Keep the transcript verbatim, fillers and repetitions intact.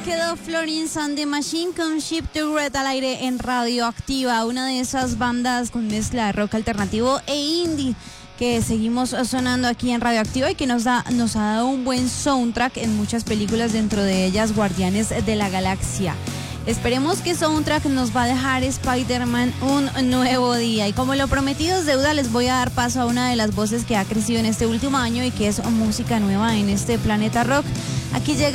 quedó Florence and the Machine con Ship to Red al aire en Radioactiva, una de esas bandas con mezcla de rock alternativo e indie que seguimos sonando aquí en Radioactiva y que nos da nos ha dado un buen soundtrack en muchas películas, dentro de ellas Guardianes de la Galaxia. Esperemos que soundtrack nos va a dejar Spider-Man un nuevo día. Y como lo prometido es deuda, les voy a dar paso a una de las voces que ha crecido en este último año y que es música nueva en este planeta rock. Aquí llega